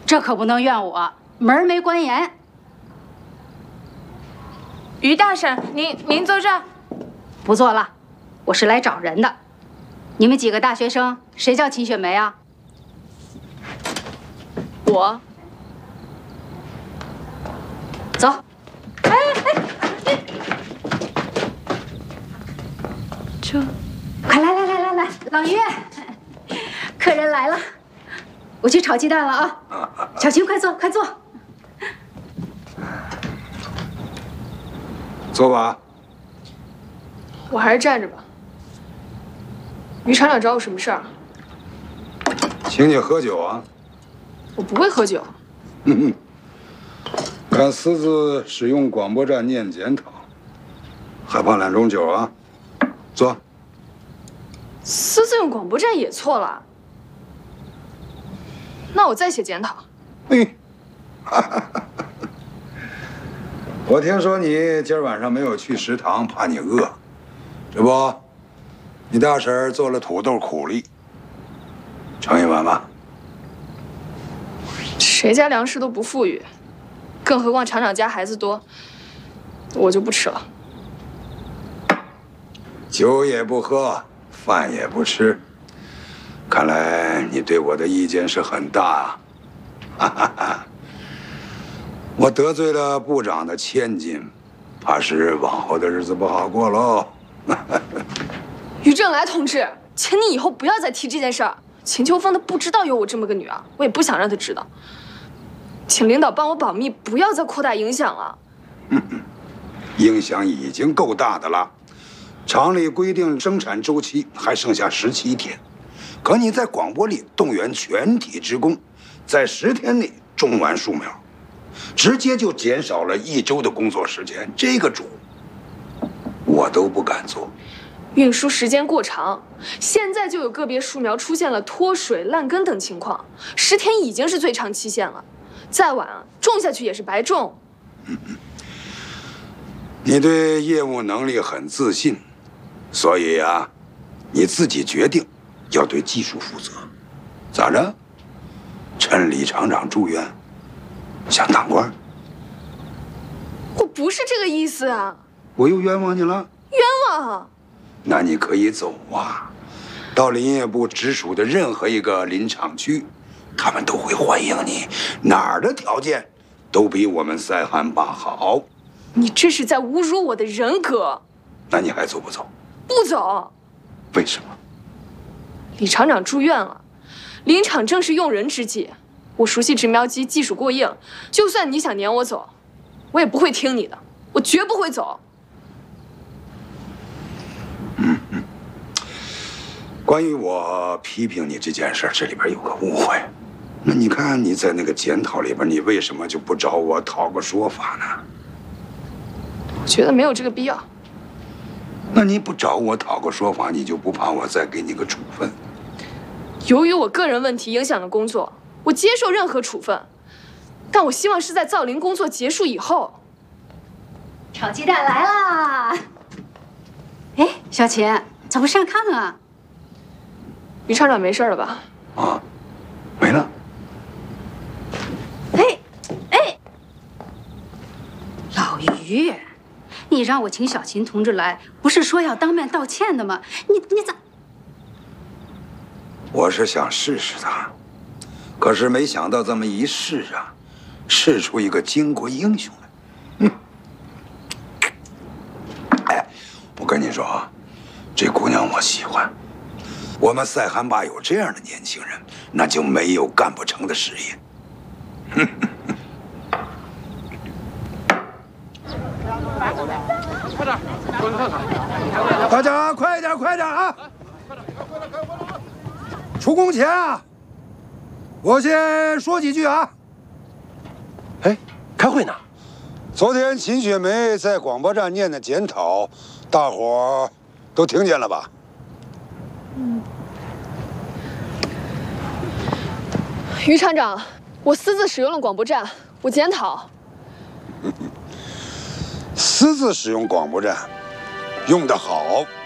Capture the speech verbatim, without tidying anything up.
这可不能怨我，门没关严。 于大婶，您您坐这儿。 不坐了，我是来找人的。你们几个大学生，谁叫秦雪梅啊？ 我。 走。哎哎，你这，快来来来来来，老于，客人来了，我去炒鸡蛋了啊！小琴，快坐，快坐。 坐吧。 我还是站着吧。于厂长找我什么事儿？ 请你喝酒啊。 我不会喝酒。 嗯哼，看私自使用广播站念检讨，还怕两种酒啊？坐。 私自用广播站也错了。那我再写检讨。 嘿，我听说你今儿晚上没有去食堂，怕你饿，这不，你大婶做了土豆苦力，盛一碗吧。 谁家粮食都不富裕，更何况厂长家孩子多，我就不吃了。 酒也不喝，饭也不吃，看来你对我的意见是很大啊！哈哈哈，我得罪了部长的千金，怕是往后的日子不好过喽。 于正来同志，请你以后不要再提这件事儿。秦秋风他不知道有我这么个女儿，我也不想让他知道。请领导帮我保密，不要再扩大影响了。 嗯，影响已经够大的了。厂里规定生产周期还剩下十七天，可你在广播里动员全体职工，在十天内种完树苗，直接就减少了一周的工作时间。这个主，我都不敢做。 运输时间过长，现在就有个别树苗出现了脱水、烂根等情况，十天已经是最长期限了。再晚种下去也是白种。 嗯嗯，你对业务能力很自信，所以啊，你自己决定要对技术负责。咋着？趁李厂长住院，想当官？ 我不是这个意思啊！ 我又冤枉你了？ 冤枉！ 那你可以走啊，到林业部直属的任何一个林厂区。他们都会欢迎你，哪儿的条件都比我们塞罕坝好。 你这是在侮辱我的人格。 那你还走不走？ 不走。 为什么？ 李厂长住院了，林场正是用人之际，我熟悉植苗机，技术过硬，就算你想撵我走，我也不会听你的，我绝不会走。 嗯嗯。关于我批评你这件事，这里边有个误会。那你看你在那个检讨里边，你为什么就不找我讨个说法呢？ 我觉得没有这个必要。 那你不找我讨个说法，你就不怕我再给你个处分？ 由于我个人问题影响了工作，我接受任何处分，但我希望是在造林工作结束以后。 炒鸡蛋来啦！哎，小琴，咋不上炕啊？ 于厂长没事了吧？ 啊，没了。 哎哎，老于，你让我请小秦同志来，不是说要当面道歉的吗？你你咋？ 我是想试试他，可是没想到这么一试啊，试出一个巾帼英雄来。嗯，哎，我跟你说啊，这姑娘我喜欢。我们塞罕坝有这样的年轻人，那就没有干不成的事业。大家快点，快点啊！出工前啊，我先说几句啊。 哎，开会呢。 昨天秦雪梅在广播站念的检讨，大伙儿都听见了吧？ 嗯，于厂长，我私自使用了广播站，我检讨。 私自使用广播站，用得好。